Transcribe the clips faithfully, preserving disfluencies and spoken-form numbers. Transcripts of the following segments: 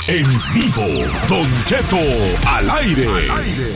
En vivo, Don Cheto al aire. Al aire.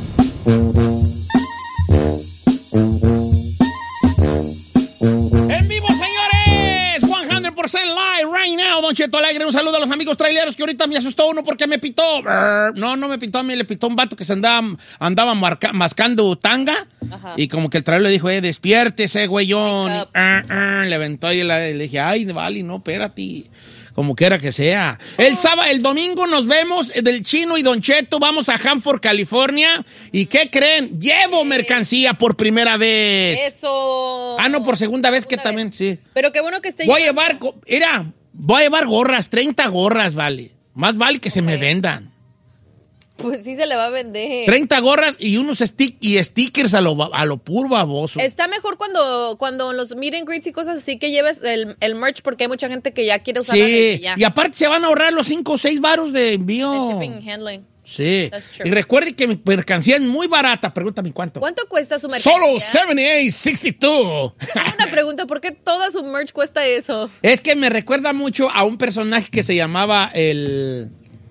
En vivo, señores, cien por ciento live right now, Don Cheto Alegre. Un saludo a los amigos traileros que ahorita me asustó uno porque me pitó. No, no me pitó a mí, le pitó un vato que se andaba, andaba marca, mascando tanga. Ajá. Y como que el trailero le dijo, eh, despiértese, güeyón. Uh, uh, le aventó y le, le dije, ay, vale, no, espérate. Como quiera que sea. El sábado, el domingo nos vemos del Chino y Don Cheto. Vamos a Hanford, California. ¿Y qué creen? Llevo sí. mercancía por primera vez. Eso. Ah, no, por segunda vez segunda que vez. También, sí. Pero qué bueno que esté Voy llegando. a llevar, mira, voy a llevar gorras, treinta gorras, vale. Más vale que okay. se me vendan. Pues sí se le va a vender. treinta gorras y unos stick y stickers a lo, a lo puro baboso. Está mejor cuando, cuando los meet and greets y cosas así que lleves el, el merch porque hay mucha gente que ya quiere usar. Sí, ya. Y aparte se van a ahorrar los cinco o seis varos de envío. De shipping and handling. Sí. Y recuerde que mi mercancía es muy barata. Pregúntame cuánto. ¿Cuánto cuesta su mercancía? Solo setenta y ocho sesenta y dos. Una pregunta, ¿por qué toda su merch cuesta eso? Es que me recuerda mucho a un personaje que se llamaba el...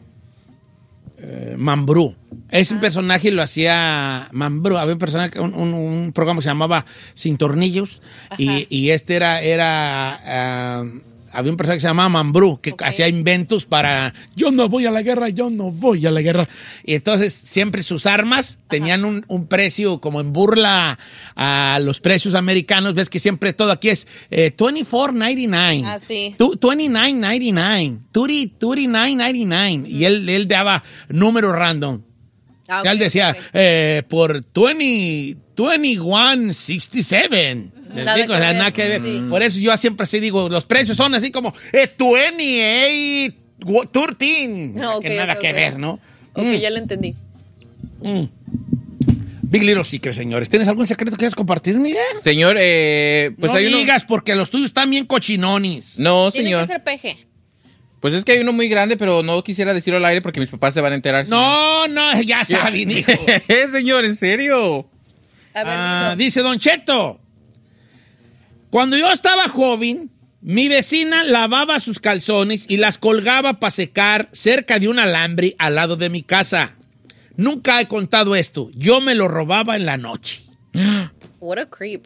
Eh, Mambrú. Ese ah. personaje lo hacía Mambrú. Había un personaje, un, un, un programa que se llamaba Sin Tornillos. Y, y este era, era uh, había un personaje que se llamaba Mambrú, que okay. hacía inventos para yo no voy a la guerra, yo no voy a la guerra. Y entonces siempre sus armas Ajá. tenían un, un precio como en burla a los precios americanos. Ves que siempre todo aquí es eh, veinticuatro noventa y nueve. Ah, sí. veintinueve noventa y nueve. veintinueve noventa y nueve. Mm. Y él, él daba números random. Ah, okay, o sea, él decía, okay. eh, por veinte, veintiuno sesenta y siete. Nada, digo, que o sea, nada que ver. Sí. Por eso yo siempre así digo, los precios son así como eh, veintiocho, trece. No, okay, que nada okay, que okay. ver, ¿no? Ok, mm. ya lo entendí. Mm. Big Little Secret, señores. ¿Tienes algún secreto que quieras compartir, Miguel? Señor, eh... Pues no hay digas, uno... porque los tuyos están bien cochinonis. No, Tiene señor. Tiene que ser peje. Pues es que hay uno muy grande, pero no quisiera decirlo al aire porque mis papás se van a enterar. No, no, ya saben, hijo. Señor, en serio. A ver, ah, dice Don Cheto. Cuando yo estaba joven, mi vecina lavaba sus calzones y las colgaba para secar cerca de un alambre al lado de mi casa. Nunca he contado esto. Yo me lo robaba en la noche. What a creep.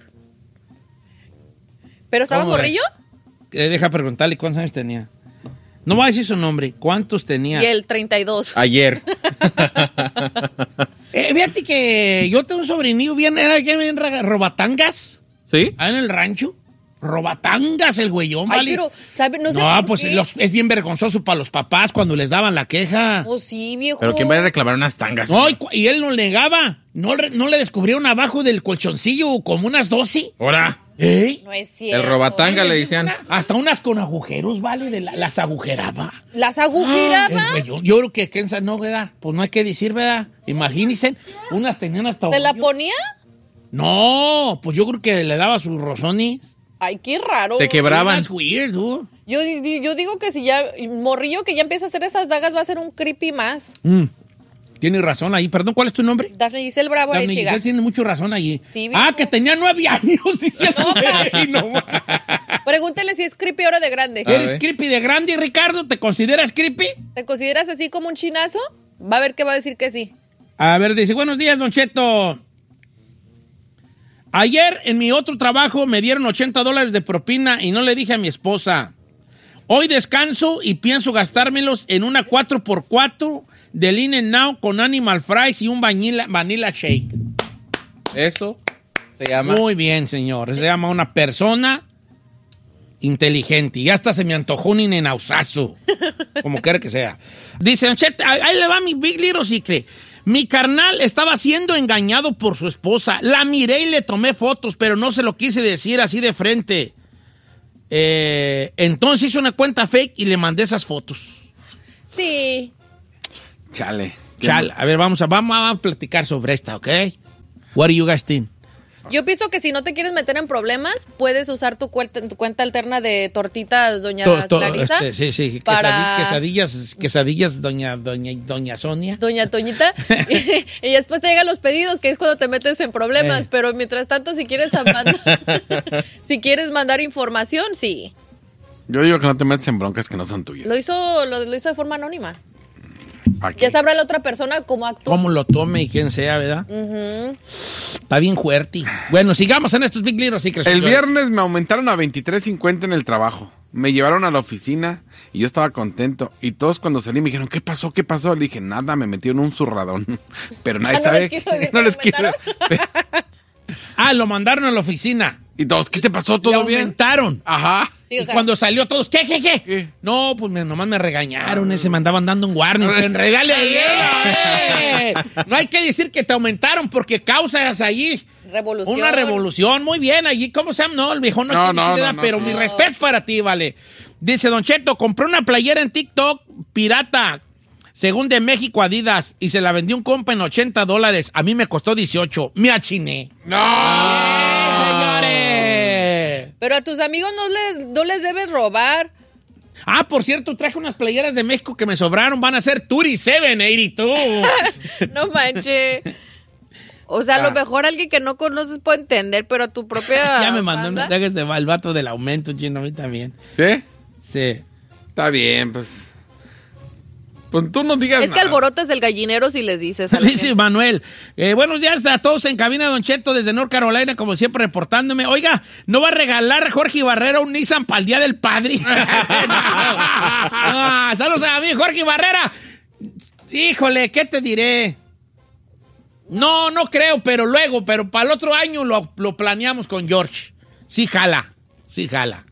¿Pero estaba morrillo? Eh, deja preguntarle cuántos años tenía. No voy a decir su nombre. ¿Cuántos tenía? Y el treinta y dos. Ayer. eh, fíjate que yo tengo un sobrinillo bien, era bien robatangas. ¿Sí? Ahí en el rancho. Robatangas el güeyón, Ay, ¿vale? pero, ¿sabe? No sé No, pues los, es bien vergonzoso para los papás cuando les daban la queja. Oh, sí, viejo. Pero ¿quién va a reclamar unas tangas? No, y, y él no negaba. No, no le descubrieron abajo del colchoncillo como unas doce. ¿Ahora? ¿Eh? No es cierto. El robatanga le decían. Hasta unas con agujeros, ¿vale? De la, las agujeraba. ¿Las agujeraba? Ah, yo, yo creo que Kenza no, ¿verdad? Pues no hay que decir, ¿verdad? Imagínense, unas tenían hasta... ¿Se la ponía? No, pues yo creo que le daba sus rosones. Ay, qué raro. Se quebraban. That's weird, ¿no? Yo, yo digo que si ya, morrillo que ya empieza a hacer esas dagas va a ser un creepy más. Mm. Tienes razón ahí. Perdón, ¿cuál es tu nombre? Dafne Giselle Bravo. Dafne Giselle tiene mucho razón allí. Sí, ah, que tenía nueve años. No, pero... no. Pregúntele si es creepy ahora de grande. ¿Eres creepy de grande, Ricardo? ¿Te consideras creepy? ¿Te consideras así como un chinazo? Va a ver qué va a decir que sí. A ver, dice, buenos días, Don Cheto. Ayer en mi otro trabajo me dieron ochenta dólares de propina y no le dije a mi esposa. Hoy descanso y pienso gastármelos en una cuatro por cuatro del In-N-Out con Animal Fries y un vanilla, vanilla shake. Eso se llama... Muy bien, señor. Se llama una persona inteligente. Y hasta se me antojó un In-N-Outsazo. Como quiera que sea. Dice, ahí le va mi Big Little Secret. Mi carnal estaba siendo engañado por su esposa. La miré y le tomé fotos, pero no se lo quise decir así de frente. Eh, entonces hice una cuenta fake y le mandé esas fotos. Sí. Chale. Chale. A ver, vamos a, vamos a platicar sobre esta, ¿ok? What do you guys think? Yo pienso que si no te quieres meter en problemas, puedes usar tu cuenta, tu cuenta alterna de tortitas, doña to, to, Clarisa. Este, sí, sí, para... quesadillas, quesadillas, doña, doña, doña Sonia. Doña Toñita. y, y después te llegan los pedidos, que es cuando te metes en problemas. Eh. Pero mientras tanto, si quieres mandar, si quieres mandar información, sí. Yo digo que no te metes en broncas que no son tuyas. Lo hizo, lo, lo hizo de forma anónima. ¿Para qué? Ya sabrá la otra persona cómo actúa. Cómo lo tome y quién sea, ¿verdad? Uh-huh. Está bien fuerte. Bueno, sigamos en estos Big Little Secrets. El viernes me aumentaron a veintitrés cincuenta en el trabajo. Me llevaron a la oficina y yo estaba contento. Y todos cuando salí me dijeron, ¿qué pasó? ¿Qué pasó? Le dije, nada, me metí en un zurradón. Pero nadie Ah, ¿no sabe. les quiso decir No que les lo quiero. Ah, lo mandaron a la oficina. Y todos, ¿qué te pasó? Le ¿Todo bien? aumentaron. Ajá. Sí, o Y sea, cuando salió todos, ¿qué, qué, qué? ¿Qué? No, pues me- nomás me regañaron, ese me andaban dando un warning. En realidad, eh, no hay que decir que te aumentaron porque causas allí revolución. una revolución. Muy bien, allí, ¿cómo se llama? No, el viejo no, No, quiere no, decir no, nada, no, pero no. mi respeto para ti, vale. Dice Don Cheto, compré una playera en TikTok pirata, según de México Adidas, y se la vendió un compa en ochenta dólares. A mí me costó dieciocho. Me achiné. ¡No! ¡Eh, señores! Pero a tus amigos no les, no les debes robar. Ah, por cierto, traje unas playeras de México que me sobraron. Van a ser Turi siete ochenta y dos. No manches. O sea, a Ah. lo mejor alguien que no conoces puede entender, pero tu propia Ya me mandó un banda. mensaje de el vato del aumento, chino, a mí también. ¿Sí? Sí. Está bien, pues. Pues tú no digas Es que nada. alborotas el gallinero si les dices a la Dice gente. Manuel, eh, buenos días a todos en cabina, Don Cheto, desde North Carolina, como siempre, reportándome. Oiga, ¿no va a regalar Jorge Barrera un Nissan para el Día del Padre? Ah, saludos a mí, Jorge Barrera. Híjole, ¿qué te diré? No, no creo, pero luego, pero para el otro año lo, lo planeamos con George. Sí, jala, sí, jala.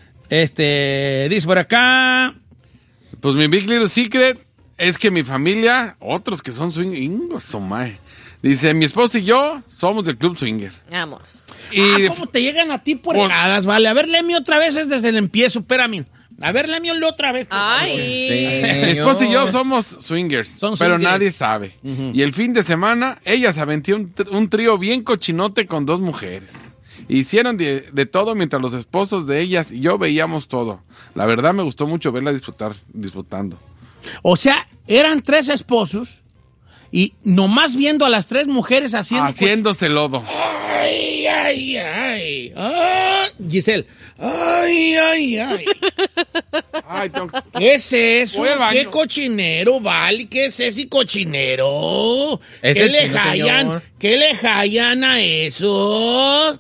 Este, dice por acá... Pues mi Big Little Secret es que mi familia, otros que son swingers, dice, mi esposo y yo somos del Club Swinger. Vámonos. Y Ah, ¿cómo te llegan a ti puercadas? Vale, a ver, léeme otra vez es desde el empiezo, espérame. A ver, léeme otra vez. por favor. Ay. mi esposo y yo somos swingers, Son pero swingers. nadie sabe. Y el fin de semana, ella se aventó un, tr- un trío bien cochinote con dos mujeres. Hicieron de, de todo mientras los esposos de ellas y yo veíamos todo. La verdad me gustó mucho verla disfrutar, disfrutando. O sea, eran tres esposos y nomás viendo a las tres mujeres haciendo... Haciéndose lodo. Ay, ay, ay. Ah, Giselle. Ay, ay, ay. Ay, tengo- ¿Qué es eso? Voy al baño. ¿Qué cochinero, vale? ¿Qué es ese cochinero? Es ¿Qué el le chino, hallan? señor. ¿Qué le hallan a eso?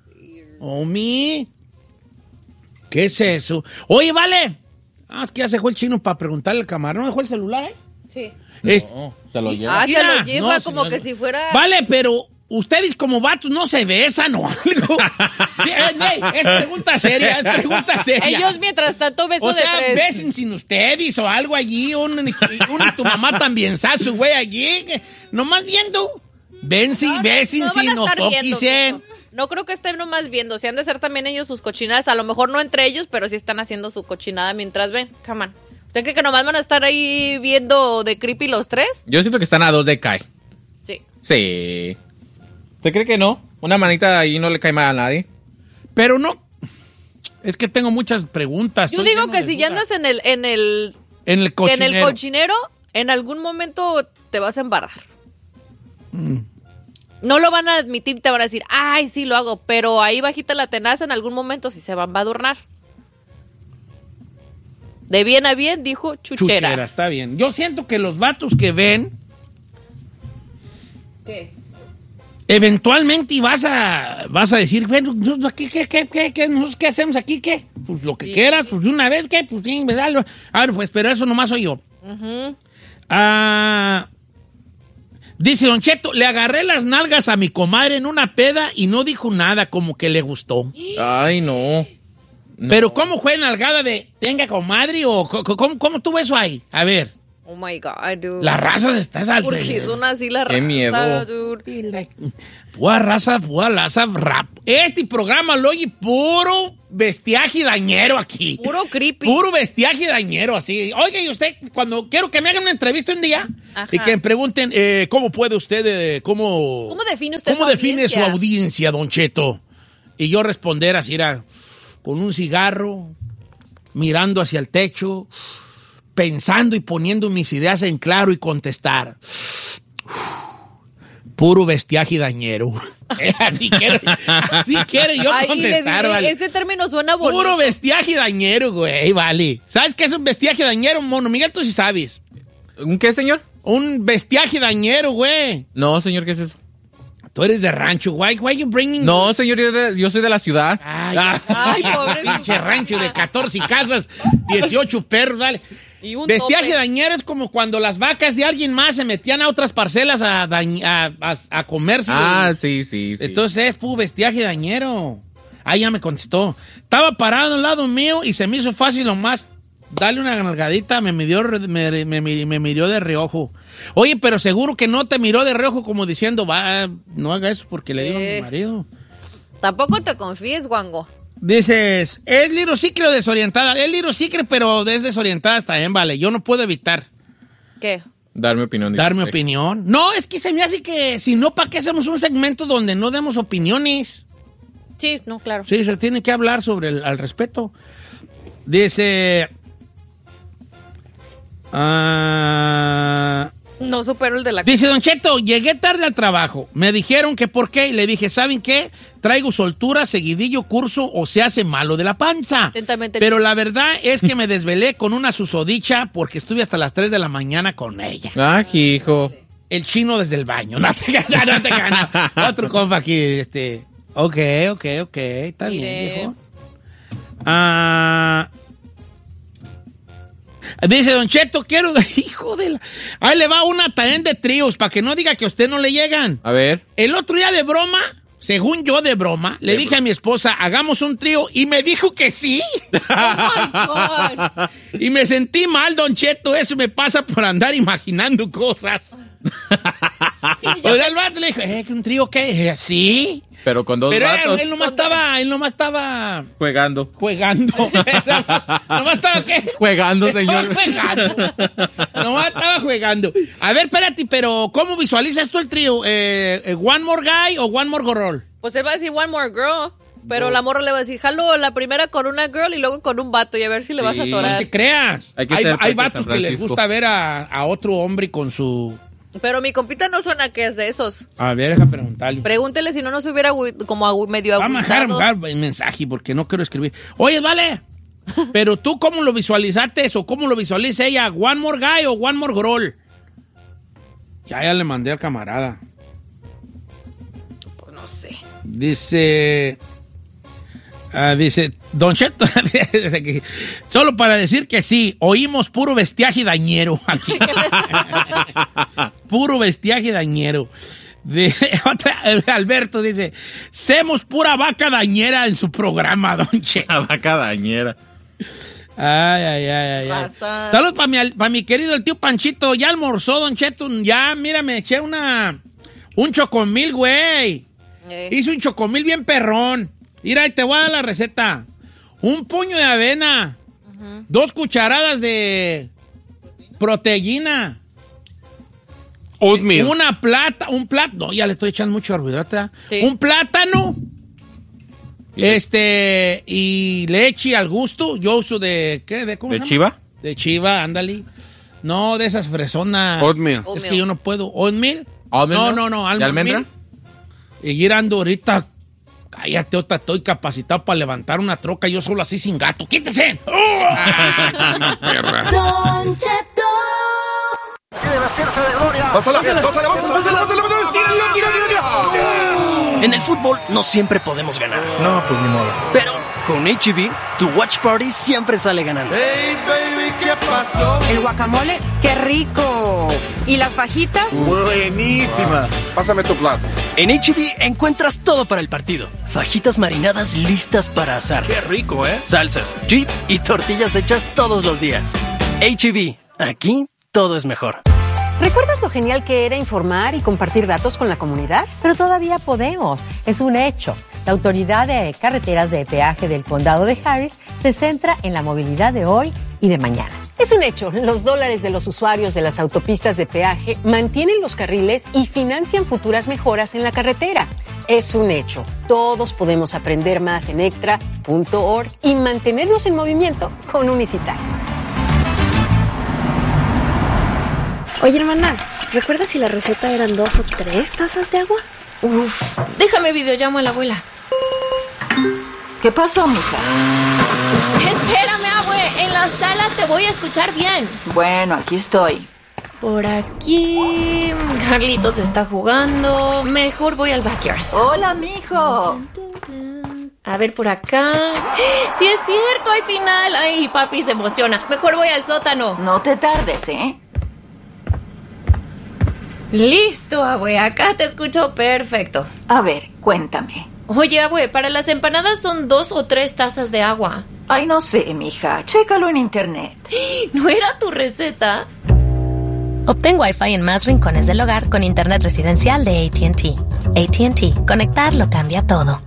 Omi. ¿Qué es eso? Oye, vale. Ah, es que ya se fue el chino para preguntarle al camarón. ¿No dejó el celular, eh? Sí. Este- No, se lo lleva. Ah, se Mira, lo lleva no, como no, que no. si fuera... Vale, pero ustedes como vatos no se besan o algo. Ey, ey, es pregunta seria, es pregunta seria. Ellos mientras tanto beso O sea, de tres. besen sin ustedes o algo allí. Un, un y tu mamá también sasu, güey, allí. que- Nomás viendo. Ven si, No, besen no si, van a no estar viendo, toquisen. viejo. No creo que estén nomás viendo. Si han de hacer también ellos sus cochinadas. A lo mejor no entre ellos, pero sí están haciendo su cochinada mientras ven. Come on. ¿Usted cree que nomás van a estar ahí viendo de creepy los tres? Yo siento que están a dos de Kai. Sí. Sí. ¿Usted cree que no? Una manita ahí no le cae mal a nadie. Pero no. Es que tengo muchas preguntas. Yo estoy digo lleno que de si ya dudas. andas en el, en el, En el que en cochinero. el cochinero, en algún momento te vas a embarrar. Mm. No lo van a admitir, te van a decir, ay, sí lo hago, pero ahí bajita la tenaza, en algún momento sí se van a adornar. De bien a bien, dijo chuchera. Chuchera, está bien. Yo siento que los vatos que ven, ¿Qué? eventualmente vas a vas a decir, bueno, ¿qué, qué, qué, qué, qué, nosotros qué hacemos aquí? ¿Qué? Pues lo que Sí. quieras, pues de una vez, ¿qué? Pues sí, ¿verdad? A ver, pues, pero eso nomás soy yo. Ujú. Ah, dice Don Cheto, le agarré las nalgas a mi comadre en una peda y no dijo nada, como que le gustó. Ay, no. No. Pero ¿cómo fue nalgada de, venga comadre, o co- co- cómo, cómo tuvo eso ahí? A ver, Oh my God, dude. la raza se está saltando. Porque son así las Qué razas, miedo. dude. Pura raza, pura raza, rap. Este programa lo oye puro bestiaje dañero aquí. Puro creepy. Puro bestiaje dañero, así. Oiga, y usted, cuando quiero que me hagan una entrevista un día Ajá. y que me pregunten, eh, ¿cómo puede usted, eh, cómo... ¿Cómo define usted ¿Cómo su define audiencia? su audiencia, Don Cheto? Y yo responder así, era, con un cigarro, mirando hacia el techo, pensando y poniendo mis ideas en claro y contestar. Puro bestiaje dañero. Así quiero, así quiero yo Ay, contestar, le- vale. ese término suena bonito. Puro bestiaje dañero, güey, vale. ¿Sabes qué es un bestiaje dañero, mono? Miguel, tú sí sabes. ¿Un qué, señor? Un bestiaje dañero, güey. No, señor, ¿qué es eso? Tú eres de rancho, güey. Why you bringing... No, señor, yo, de- yo soy de la ciudad. Ay, Ay, pobre pinche su- rancho de catorce casas, dieciocho perros, vale. Y un Bestiaje tope. dañero es como cuando las vacas de alguien más se metían a otras parcelas a, dañ- a, a, a comerse. Ah, sí, sí, sí. Entonces es puro bestiaje dañero. Ah, ya me contestó. Estaba parado al lado mío y se me hizo fácil nomás darle una nalgadita. Me midió, me, me, me, me miró de reojo. Oye, pero seguro que no te miró de reojo como diciendo, va, no haga eso porque le digo a mi Eh. marido. Tampoco te confíes, guango. Dices, es Little Secret o desorientada. Es Little Secret, pero es desorientada también, vale. Yo no puedo evitar ¿Qué? Dar mi opinión. dice dar mi usted. opinión. No, es que se me hace que, si no, ¿para qué hacemos un segmento donde no demos opiniones? Sí, no, claro. Sí, se tiene que hablar sobre el al respeto. Dice... ah, No supero el de la... dice, Don Cheto, llegué tarde al trabajo. Me dijeron que por qué. Y le dije, ¿saben qué? Traigo soltura, seguidillo, curso o se hace malo de la panza. Atentamente. Pero la verdad es que me desvelé con una susodicha porque estuve hasta las tres de la mañana con ella. Ah, hijo. El chino desde el baño. No te gana, no te gana. Otro compa aquí, este... Ok, ok, ok. Está Mire. bien, viejo. Ah... Dice Don Cheto, quiero... Hijo de la... Ahí le va una también de tríos, para que no diga que a usted no le llegan. A ver. El otro día de broma, según yo de broma, le dije a mi esposa, hagamos un trío, y me dijo que sí. Oh, my God. Y me sentí mal, Don Cheto, eso me pasa por andar imaginando cosas. Oiga, el vato le dijo, ¿eh, que un trío qué? Dije, sí. Pero con dos Pero vatos él, él nomás estaba, él nomás estaba jugando. jugando. Nomás estaba, ¿qué? Jugando, señor. Estaba jugando. Nomás estaba jugando. A ver, espérate, pero ¿cómo visualizas tú el trío? Eh, eh, ¿One More Guy o One More Girl? Pues él va a decir one more girl. Pero la morra le va a decir, jalo la primera con una girl y luego con un vato y a ver si le vas a Sí. No atorar. te creas. Hay que hay ser hay Pepe vatos San que les Francisco. gusta ver a, a otro hombre con su... Pero mi compita no suena que es de esos. A ver, deja preguntarle. Pregúntele si no, no se hubiera agü- como agü- medio Vamos a dejar agüitado. dejar el mensaje porque no quiero escribir. Oye, vale, pero tú ¿cómo lo visualizaste eso? ¿Cómo lo visualiza ella? ¿One More Guy o One More Girl? Ya, ya le mandé al camarada. Pues no sé. Dice... ah, dice, Don Cheto, dice que, solo para decir que sí, oímos puro bestiaje dañero aquí. Puro bestiaje dañero. De, otra, Alberto dice, semos pura vaca dañera en su programa, Don Cheto. La vaca dañera. Ay, ay, ay, ay. ay. Pasa. Saludos para mi, pa mi querido el tío Panchito. Ya almorzó, Don Cheto. Ya, mira, me eché una... Un chocomil, güey. Eh, Hice un chocomil bien perrón. Mira, ahí te voy a dar la receta. Un puño de avena. Dos cucharadas de proteína. Oatmeal. Una plata, un plátano. No, ya le estoy echando mucho olvidate. Sí. Un plátano. Este, y leche al gusto. Yo uso de, ¿qué? ¿De cómo ¿De se llama? chiva? De chiva, ándale. No, de esas fresonas. Oatmeal. Es que yo no puedo. ¿Oatmeal? ¿Oatmeal No, no? no, no. ¿De almendra? Y ir ando ahorita. Cállate, otra, estoy capacitado para levantar una troca yo solo así sin gato. ¡Quítese! Perra. Don Cheto. En el fútbol no siempre podemos ganar. No, pues ni modo. Pero con H E B, tu watch party siempre sale ganando. El guacamole, qué rico. ¿Y las fajitas? Buenísima. Pásame tu plato. En H E B encuentras todo para el partido. Fajitas marinadas listas para asar. Qué rico, ¿eh? Salsas, chips y tortillas hechas todos los días. H E B, aquí todo es mejor. ¿Recuerdas lo genial que era informar y compartir datos con la comunidad? Pero todavía podemos, es un hecho. La Autoridad de Carreteras de Peaje del Condado de Harris se centra en la movilidad de hoy y de mañana. Es un hecho, los dólares de los usuarios de las autopistas de peaje mantienen los carriles y financian futuras mejoras en la carretera. Es un hecho, todos podemos aprender más en extra punto org y mantenernos en movimiento con Unicita. Oye, hermana, ¿Recuerdas si la receta eran dos o tres tazas de agua? Uf, déjame videollamo a la abuela. ¿Qué pasó, mija? Espérame, abue, en la sala te voy a escuchar bien. Bueno, aquí estoy. Por aquí... Carlitos está jugando. Mejor voy al backyard. Hola, mijo. A ver, por acá... ¡Sí es cierto! ¡Hay final! ¡Ay, papi se emociona! Mejor voy al sótano. No te tardes, ¿eh? Listo, abue. Acá te escucho perfecto. A ver, cuéntame. Oye, abue, para las empanadas son dos o tres tazas de agua. Ay, no sé, mija. Chécalo en internet. ¿No era tu receta? Obtén Wi-Fi en más rincones del hogar con internet residencial de A T and T. A T and T. Conectar lo cambia todo.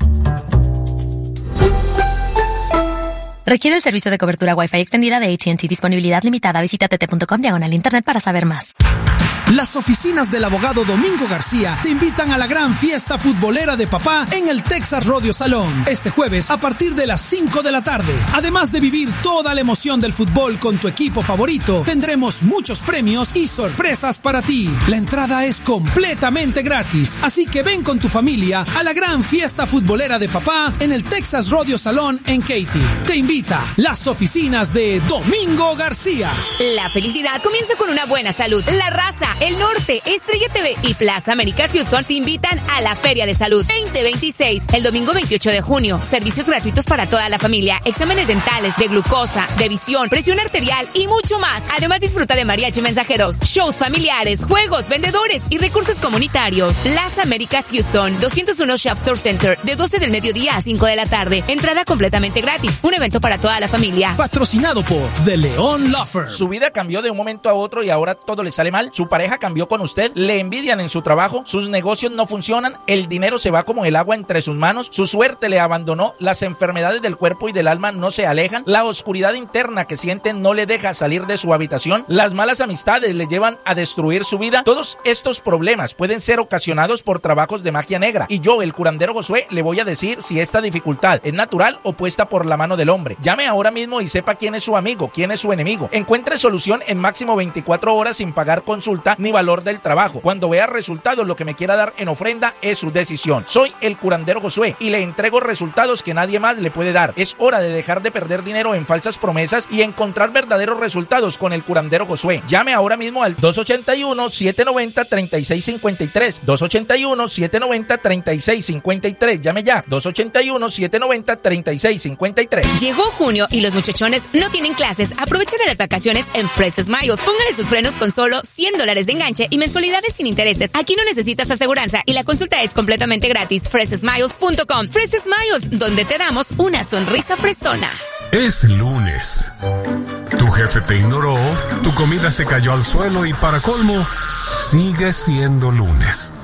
Requiere el servicio de cobertura Wi-Fi extendida de A T and T. Disponibilidad limitada. Visita t t punto com diagonal internet para saber más. Las oficinas del abogado Domingo García te invitan a la gran fiesta futbolera de papá en el Texas Rodeo Salón este jueves a partir de las cinco de la tarde. Además de vivir toda la emoción del fútbol con tu equipo favorito, tendremos muchos premios y sorpresas para ti. La entrada es completamente gratis, así que ven con tu familia a la gran fiesta futbolera de papá en el Texas Rodeo Salón en Katy. Te invita las oficinas de Domingo García. La felicidad comienza con una buena salud. La Raza, El Norte, Estrella T V y Plaza Américas Houston te invitan a la Feria de Salud veinte veintiséis, el domingo veintiocho de junio. Servicios gratuitos para toda la familia, exámenes dentales, de glucosa, de visión, presión arterial y mucho más. Además disfruta de mariachi mensajeros, shows familiares, juegos, vendedores y recursos comunitarios. Plaza Américas Houston, doscientos uno Shop Tour Center, de doce del mediodía a cinco de la tarde. Entrada completamente gratis. Un evento para toda la familia. Patrocinado por The León Law Firm. Su vida cambió de un momento a otro y ahora todo le sale mal. Su pareja cambió con usted, le envidian en su trabajo, sus negocios no funcionan, el dinero se va como el agua entre sus manos, su suerte le abandonó, las enfermedades del cuerpo y del alma no se alejan, la oscuridad interna que siente no le deja salir de su habitación, las malas amistades le llevan a destruir su vida. Todos estos problemas pueden ser ocasionados por trabajos de magia negra y yo, el curandero Josué, le voy a decir si esta dificultad es natural o puesta por la mano del hombre. Llame ahora mismo y sepa quién es su amigo, quién es su enemigo. Encuentre solución en máximo veinticuatro horas sin pagar consulta ni valor del trabajo. Cuando vea resultados, lo que me quiera dar en ofrenda es su decisión. Soy el curandero Josué y le entrego resultados que nadie más le puede dar. Es hora de dejar de perder dinero en falsas promesas y encontrar verdaderos resultados con el curandero Josué. Llame ahora mismo al dos ocho uno, siete nueve cero, tres seis cinco tres, dos ocho uno, siete nueve cero, tres seis cinco tres. Llame ya, dos ocho uno, siete nueve cero, tres seis cinco tres. Llegó junio y los muchachones no tienen clases. Aprovecha de las vacaciones en Fresh Smiles. Póngale sus frenos con solo cien dólares de enganche y mensualidades sin intereses. Aquí no necesitas aseguranza y la consulta es completamente gratis. fresh smiles punto com. Fresh Smiles, donde te damos una sonrisa fresona. Es lunes. Tu jefe te ignoró, tu comida se cayó al suelo y para colmo, sigue siendo lunes.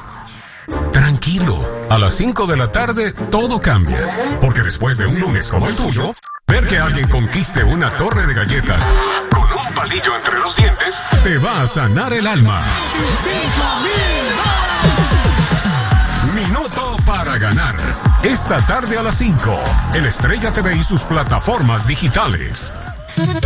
Tranquilo, a las cinco de la tarde todo cambia, porque después de un lunes como el tuyo, ver que alguien conquiste una torre de galletas con un palillo entre los dientes te va a sanar el alma. Minuto para ganar. Esta tarde a las cinco, en Estrella T V y sus plataformas digitales.